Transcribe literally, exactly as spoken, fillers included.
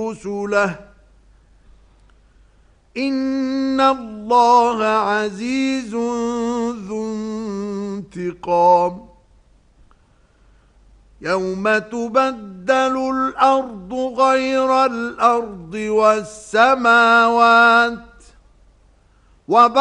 رسله إن الله عزيز ذو انتقام يوم تبدل الأرض غير الأرض والسماوات